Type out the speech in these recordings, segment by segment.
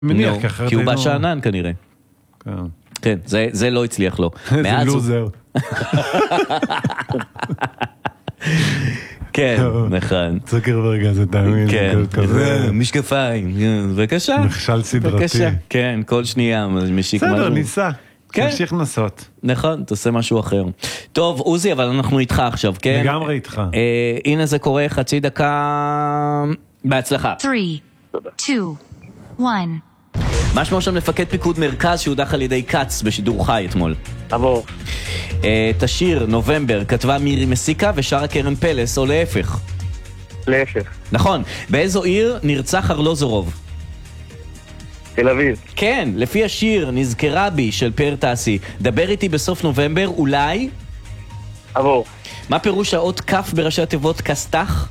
מניח, כי הוא בא שענן כנראה. כן, זה לא הצליח לו. זה לוזר. כן, נכון. צוקרברג הזה, תאמין. כן, משקפיים, בבקשה. נכשל סדרתי. כן, כל שנייה משיק משהו. בסדר, ניסה. תמשיך נסות. נכון, תעשה משהו אחר. טוב, עוזי, אבל אנחנו איתך עכשיו, כן? לגמרי איתך. הנה זה קורה, חצי דקה, בהצלחה. 3, 2, 1. מה שמו שם מפקד פיקוד מרכז שהודח על ידי קץ בשידור חי אתמול? עבור. תשיר נובמבר כתבה מירי מסיקה ושרה קרן פלס, או להפך? להפך. נכון. באיזו עיר נרצח ארלוזורוב? תל אביב. כן, לפי השיר נזכרה בי של פאר טסי, דבר איתי בסוף נובמבר, אולי? עבור. מה פירוש האות כף בראשי התיבות כסתח?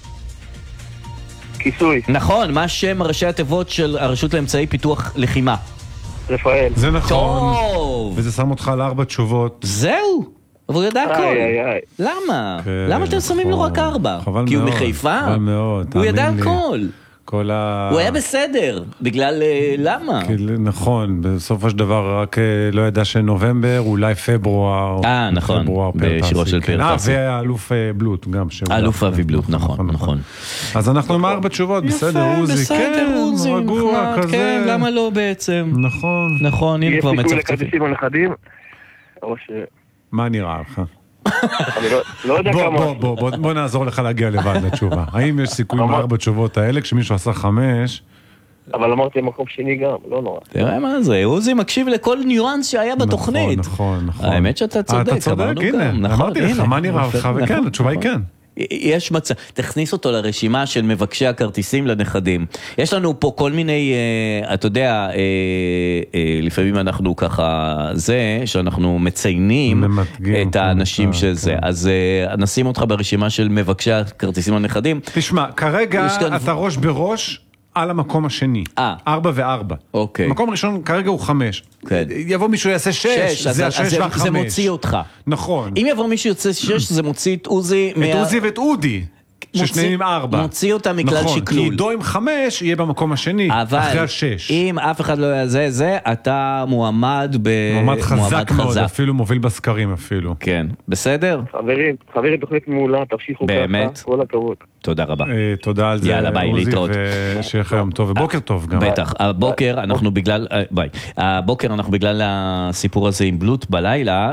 כיסוי. נכון, מה שם ראשי התיבות של הרשות לאמצעי פיתוח לחימה? רפאל. זה נכון. טוב. וזה שם אותך על 4 תשובות. זהו. אבל הוא ידע הכל. איי. למה? כן, למה אתם שמים לו רק 4? חבל כי הוא מאוד, מחיפה? חבל מאוד, הוא ידע תאמין לי. הכל. הוא היה בסדר. בגלל למה? נכון, בסופו של דבר רק לא ידע שנובמבר, אולי פברואר. נכון, בשירו של פאר טסי. והאלוף בלוט גם. האלוף אבי בלוט, נכון. אז אנחנו עם 4 תשובות, בסדר, עוזי. בסדר, עוזי, רגוע כזה. כן, למה לא בעצם? נכון, הנה כבר מצפצפים. יהיה סיכוי לכרטיסים הנכדים? או ש... מה נראה לך? אני לא יודע כמה... בוא נעזור לך להגיע לבד לתשובה. האם יש סיכוי עם 4 תשובות האלה כשמישהו עשה 5? אבל אמרתי מקום שני גם, לא נורא. תראה מה זה, עוזי מקשיב לכל ניואנס שהיה בתוכנית. נכון. האמת שאתה צודק. אתה צודק, הנה, אמרתי לך, מה נראה לך, וכן, התשובה היא כן. יש מצב, תכניס אותו לרשימה של מבקשי הכרטיסים לנכדים. יש לנו פה כל מיני, אתה יודע, לפעמים אנחנו ככה, שאנחנו מציינים את האנשים שזה, אז נשים אותך ברשימה של מבקשי הכרטיסים לנכדים. תשמע, כרגע אתה ראש בראש על המקום השני. 4 ו4. אוקיי. מקום ראשון כרגע הוא 5. יבוא מישהו יעשה 6, זה 6 וה-5. זה מוציא אותך. נכון. אם יבוא מישהו יוצא 6, זה מוציא את עוזי. את עוזי ואת אודי. ששניהם עם 4. מוציא אותם מכלל שקלול. נכון, כי עידו עם 5 יהיה במקום השני, אחרי 6. אם אף אחד לא יעשה זה, אתה מועמד חזק מאוד, אפילו מוביל בסקרים אפילו. כן, בסדר? חברים, תוכנית מעולה, תמשיכו ככה. באמת? כל הכבוד. תודה רבה. תודה על זה, יאללה, ביי, להתראות. ושיהיה יום טוב, ובוקר טוב גם. בטח, הבוקר אנחנו בגלל, ביי. הבוקר אנחנו בגלל הסיפור הזה עם בלוט בלילה,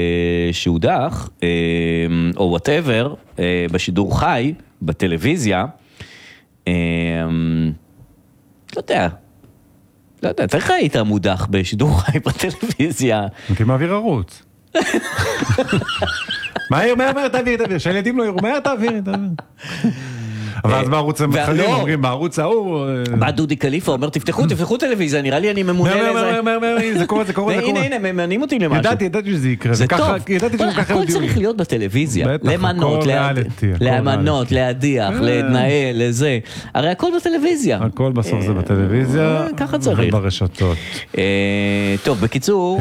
שהודח, או whatever, בשידור חי, בטלוויזיה, לא יודע, איך היית מודח בשידור חי בטלוויזיה? הייתי מעביר ערוץ. מהר, תעביר, שהילדים לא יראו, מהר תעביר. אבל אז בערוץ המתחרים אומרים, בערוץ ההוא... בא דודי קליפה, אומר, תפתחו טלוויזיה, נראה לי אני ממונה לזה. זה קורה. הנה, ממנים אותי למשהו. ידעתי שזה יקרה. זה טוב. הכל צריך להיות בטלוויזיה. למנות, להדיח, לנהל, לזה. הרי הכל בטלוויזיה. הכל בסוף זה בטלוויזיה. ככה צריך. וברשתות. טוב, בקיצור,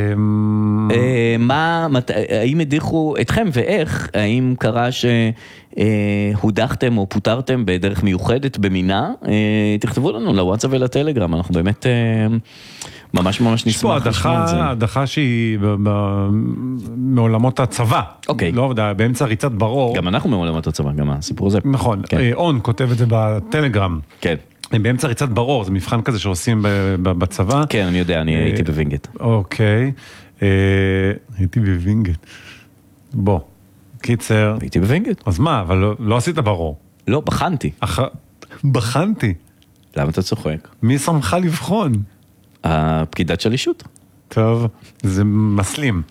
האם הדיחו אתכם ואיך? האם קרה שהודחתם או פוטרתם בדרך מיוחדת במינה? תכתבו לנו לוואטסאפ ולטלגרם, אנחנו באמת ממש נשמח לשמוע את זה. הדחה שהיא מעולמות הצבא. אוקיי. לא, באמצע ריצת ברור. גם אנחנו מעולמות הצבא, גם הסיפור הזה. נכון, און כותב את זה בטלגרם. כן. באמצע ריצת ברור, זה מבחן כזה שעושים בצבא. כן, אני יודע, אני הייתי בווינגט. אוקיי. הייתי בווינגט. בוא. קיצר. הייתי בווינגט. אז מה, אבל לא עשית ברור. לא, בחנתי. בחנתי. למה אתה צוחק? מי שמך לבחון? הפקידת שלישות. טוב, זה מסלים.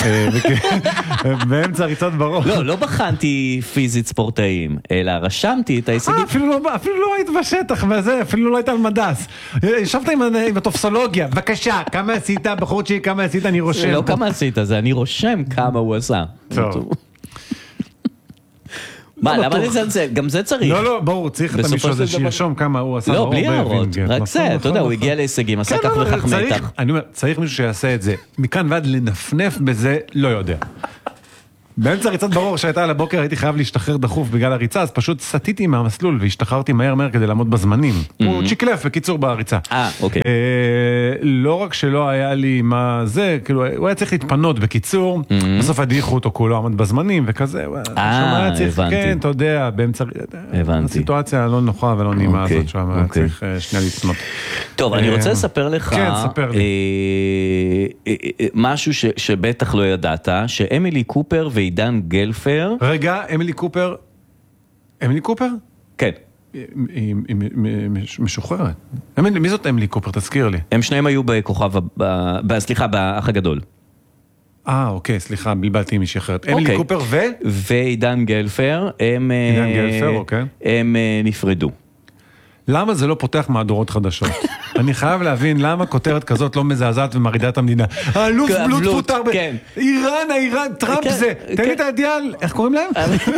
באמצע ריצת ברור. לא בחנתי פיזית ספורטאים, אלא רשמתי את ההישגים. אפילו לא היית בשטח, אפילו לא היית על מדס. ישבת עם הטופסולוגיה, בבקשה, כמה עשית, בחורצ'י, כמה עשית, אני רושם. לא כמה עשית, זה אני רושם כמה הוא עשה. טוב. מה, למה לזלזל? גם זה צריך. לא, ברור, צריך את המישהו הזה שירשום כמה הוא עשה. לא, בלי הערות, רק זה, אתה יודע, הוא הגיע להישגים, עשה כך וכך מתח. אני אומר, צריך מישהו שיעשה את זה. מכאן ועד לנפנף בזה, לא יודע. באמצע ריצת ברור שהייתה על הבוקר, הייתי חייב להשתחרר דחוף בגלל הריצה, אז פשוט סטיתי מהמסלול והשתחררתי מהר כדי לעמוד בזמנים. הוא צ'יקלף בקיצור בריצה. אוקיי. לא רק שלא היה לי מה זה, כאילו, הוא היה צריך להתפנות בקיצור, בסוף הדיחו אותו כולו עמד בזמנים וכזה. הבנתי. כן, אתה יודע, באמצע... הסיטואציה לא נוחה ולא נעימה הזאת, שם היה צריך שנייה להתפנות. טוב, אני רוצה לספר לך... כן, ספר לי. משהו שבטח לא ידעת, שאמילי קופר ועידן גלפר... רגע, אמילי קופר? כן. היא משוחררת. מי זאת אמילי קופר? תזכיר לי. הם שניהם היו בכוכב, סליחה, באח הגדול. אוקיי, סליחה, בלבלתי עם מישהי אחרת. אמילי קופר ועידן גלפר, הם נפרדו. למה זה לא פותח מהדורות חדשות? אני חייב להבין למה כותרת כזאת לא מזעזעת ומרידה את המדינה. האלוף בלוט פוטר איראן, טראמפ זה. תן לי את הידיעה, איך קוראים להם?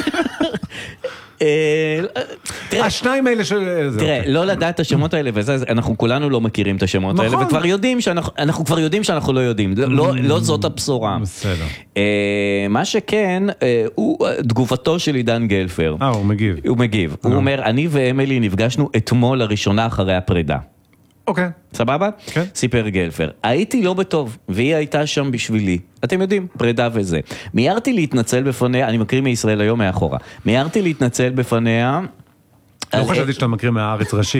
השניים האלה תראה, לא לדעת את השמות האלה, אנחנו כולנו לא מכירים את השמות האלה, ואנחנו כבר יודעים שאנחנו לא יודעים, לא זאת הבשורה. בסדר. מה שכן, תגובתו של עידן גלפר. הוא מגיב. הוא אומר, אני ואמילי נפגשנו אתמול לראשונה אחרי הפרידה. אוקיי. סבבה? כן. סיפר גלפר. הייתי לא בטוב, והיא הייתה שם בשבילי. אתם יודעים, פרידה וזה. מיירתי להתנצל בפניה, אני מקריא מישראל היום מאחורה. מיירתי להתנצל בפניה... לא חשבתי שאתה מקריא מהארץ ראשי.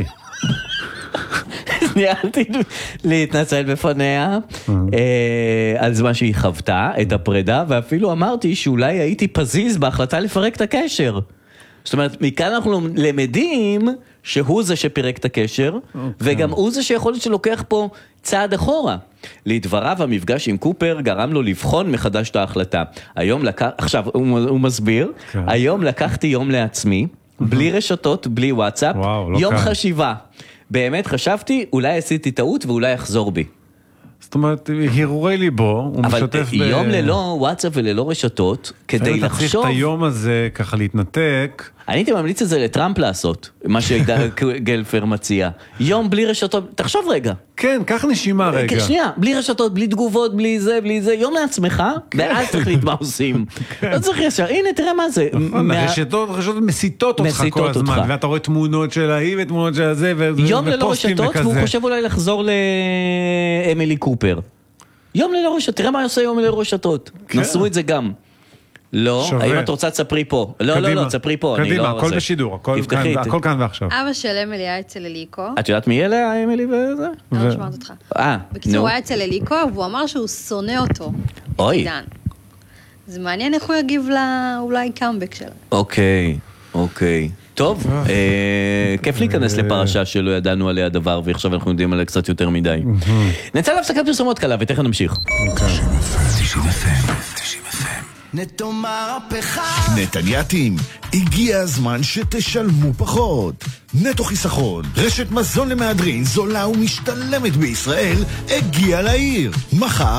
מיירתי להתנצל בפניה על זמן שהיא חוותה את הפרידה, ואפילו אמרתי שאולי הייתי פזיז בהחלטה לפרק את הקשר. זאת אומרת, מכאן אנחנו למדים שהוא זה שפירק את הקשר, וגם הוא זה שיכול להיות שלוקח פה צעד אחורה. לדבריו, המפגש עם קופר גרם לו לבחון מחדש את ההחלטה. עכשיו, הוא מסביר, היום לקחתי יום לעצמי, בלי רשתות, בלי וואטסאפ, יום חשיבה. באמת חשבתי, אולי עשיתי טעות ואולי אחזור בי. זאת אומרת, הרהורי ליבו, הוא משתף אבל יום ללא וואטסאפ וללא רשתות, כדי לחשוב... צריך את היום הזה ככה להתנתק. אני הייתי ממליץ את זה לטראמפ לעשות, מה שגלפר מציע. יום בלי רשתות, תחשוב רגע. כן, קח נשימה רגע. שנייה, בלי רשתות, בלי תגובות, בלי זה, יום לעצמך, ואז תחליט מה עושים. לא צריך ישר, הנה תראה מה זה. רשתות מסיתות אותך כל הזמן, ואתה רואה תמונות של ההיא ותמונות של הזה, יום ללא רשתות, והוא חושב אולי לחזור לאמילי קופר. יום ללא רשתות, תראה מה עושה יום ללא רשתות. נסו את זה גם. לא, האם את רוצה תספרי פה? לא, תספרי פה. קדימה, הכל בשידור, הכל כאן ועכשיו. אבא של אמילי היה אצל אליקו. את יודעת מי אלה, אמילי וזה? לא שמעת אותך. בקיצור, הוא היה אצל אליקו, והוא אמר שהוא שונא אותו. אוי. זה מעניין איך הוא יגיב אולי קאמבק שלה. אוקיי. טוב, כיף להיכנס לפרשה שלא ידענו עליה דבר, ועכשיו אנחנו יודעים עליה קצת יותר מדי. נצא להפסקת פרסומות קלה, ותכף נמשיך. נטו מהפכה. נתנייתים, הגיע הזמן שתשלמו פחות. נטו חיסכון, רשת מזון למהדרין זולה ומשתלמת בישראל, הגיע לעיר. מחר